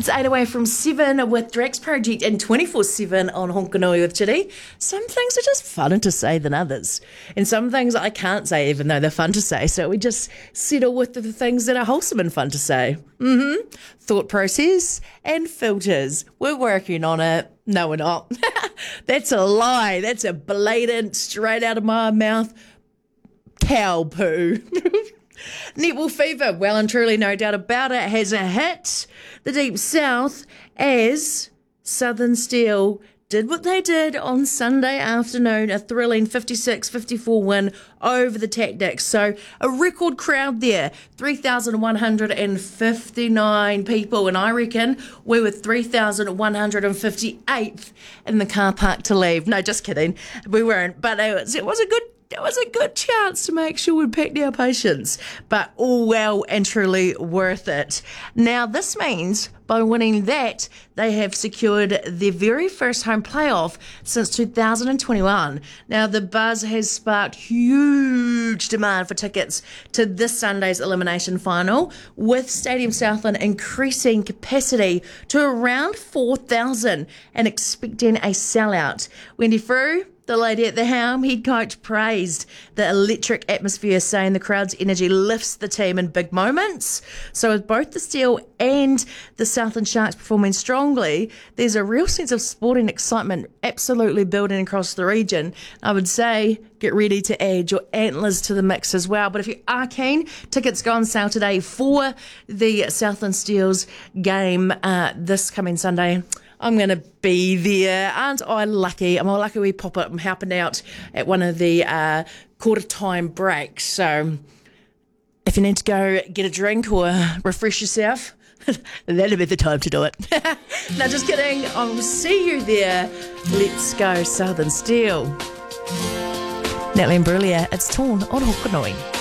It's 8 away from 7 with Drax Project and 24/7 on Honkanui with Chitty. Some things are just funner to say than others. And some things I can't say even though they're fun to say. So we just settle with the things that are wholesome and fun to say. Thought process and filters. We're working on it. No, we're not. That's a lie. That's a blatant, straight out of my mouth, cow poo. Netball fever, well and truly, no doubt about it, has hit the Deep South as Southern Steel did what they did on Sunday afternoon, a thrilling 56-54 win over the Tactics. So a record crowd there, 3,159 people, and I reckon we were 3,158th in the car park to leave. No, just kidding, we weren't, but it was a good chance to make sure we picked our patience, but all well and truly worth it. Now, this means by winning that, they have secured their very first home playoff since 2021. Now, the buzz has sparked huge demand for tickets to this Sunday's elimination final, with Stadium Southland increasing capacity to around 4,000 and expecting a sellout. Wendy Frew, the lady at the helm, head coach, praised the electric atmosphere, saying the crowd's energy lifts the team in big moments. So with both the Steel and the Southland Sharks performing strongly, there's a real sense of sporting excitement absolutely building across the region. I would say get ready to add your antlers to the mix as well. But if you are keen, tickets go on sale today for the Southland Steel's game this coming Sunday. I'm going to be there. Aren't I lucky? I'm lucky we pop up. I'm helping out at one of the quarter time breaks. So if you need to go get a drink or refresh yourself, that'll be the time to do it. No, just kidding. I'll see you there. Let's go Southern Steel. Natalie Imbruglia, it's Torn on Hokanui.